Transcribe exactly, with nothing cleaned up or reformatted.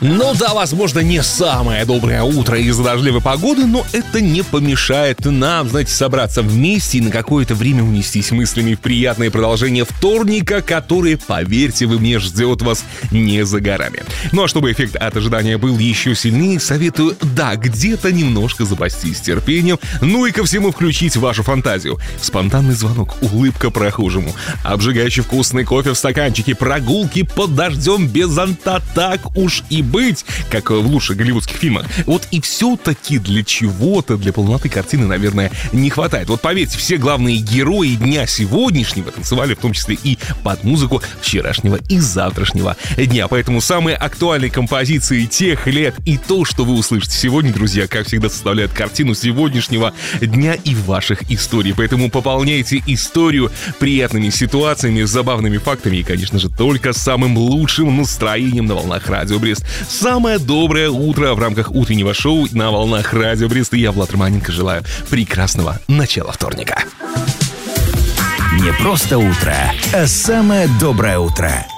Ну да, возможно, не самое доброе утро из-за дождливой погоды, но это не помешает нам, знаете, собраться вместе и на какое-то время унестись мыслями в приятное продолжение вторника, которое, поверьте вы мне, ждет вас не за горами. Ну а чтобы эффект от ожидания был еще сильнее, советую, да, где-то немножко запастись терпением, ну и ко всему включить вашу фантазию. Спонтанный звонок, улыбка прохожему, обжигающий вкусный кофе в стаканчике, прогулки под дождем без зонта, так уж и быть, как в лучших голливудских фильмах. Вот и все-таки для чего-то, для полноты картины, наверное, не хватает. Вот поверьте, все главные герои дня сегодняшнего танцевали в том числе и под музыку вчерашнего и завтрашнего дня. Поэтому самые актуальные композиции тех лет и то, что вы услышите сегодня, друзья, как всегда, составляют картину сегодняшнего дня и ваших историй. Поэтому пополняйте историю приятными ситуациями, забавными фактами и, конечно же, только самым лучшим настроением на волнах Радио Брест. Самое доброе утро в рамках утреннего шоу на волнах Радио Брест. И я, Влад Романенко, желаю прекрасного начала вторника. Не просто утро, а самое доброе утро.